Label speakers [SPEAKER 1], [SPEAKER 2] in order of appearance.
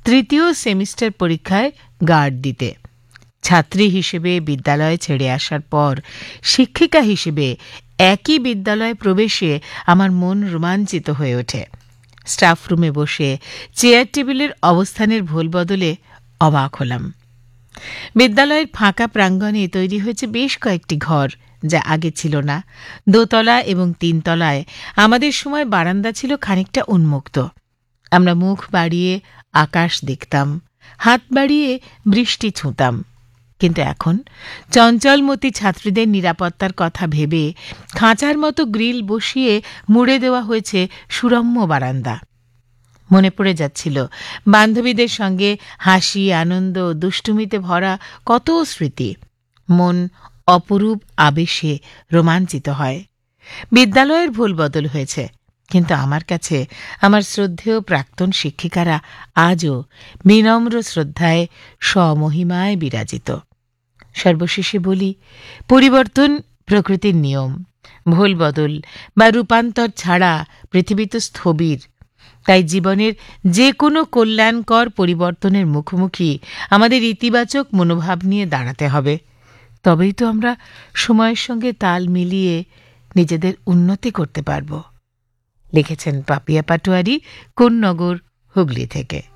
[SPEAKER 1] তৃতীয় সেমিস্টার পরীক্ষায় গার্ড দিতে। ছাত্রী হিসেবে বিদ্যালয় ছেড়ে আসার পর শিক্ষিকা হিসেবে একই বিদ্যালয়ে প্রবেশে আমার মন রোমাঞ্চিত হয়ে ওঠে। স্টাফ রুমে বসে চেয়ার টেবিলের অবস্থানের ভুল বদলে অবাক হলাম। বিদ্যালয়ের ফাঁকা প্রাঙ্গণে তৈরি হয়েছে বেশ কয়েকটি ঘর, যা আগে ছিল না। দোতলা এবং তিনতলায় আমাদের সময় বারান্দা ছিল খানিকটা উন্মুক্ত। আমরা মুখ বাড়িয়ে আকাশ দেখতাম, হাত বাড়িয়ে বৃষ্টি ছুঁতাম। কিন্তু এখন চঞ্চলমতি ছাত্রীদের নিরাপত্তার কথা ভেবে খাঁচার মতো গ্রিল বসিয়ে মুড়ে দেওয়া হয়েছে সুরম্য বারান্দা। মনে পড়ে যাচ্ছিল বান্ধবীদের সঙ্গে হাসি, আনন্দ, দুষ্টুমিতে ভরা কত স্মৃতি। মন অপরূপ আবেশে রোমাঞ্চিত হয়। বিদ্যালয়ের ভুল বদল হয়েছে, কিন্তু আমার কাছে আমার শ্রদ্ধেয় প্রাক্তন শিক্ষিকারা আজও বিনম্র শ্রদ্ধায় স্বমহিমায় বিরাজিত। সর্বশেষে বলি, পরিবর্তন প্রকৃতির নিয়ম। ভুল বদল বা রূপান্তর ছাড়া পৃথিবী তো স্থবির। তাই জীবনের যে কোনো কল্যাণকর পরিবর্তনের মুখোমুখি আমাদের ইতিবাচক মনোভাব নিয়ে দাঁড়াতে হবে। তবেই তো আমরা সময়ের সঙ্গে তাল মিলিয়ে নিজেদের উন্নতি করতে পারব। লিখেছেন পাপিয়া পাটোয়ারি, কোন্নগর, হুগলি থেকে।